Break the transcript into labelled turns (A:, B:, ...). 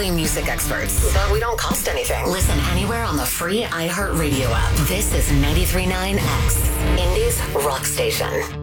A: literally music experts, but we don't cost anything. Listen anywhere on the free iHeartRadio app. This is 93.9 X, Indy's rock station.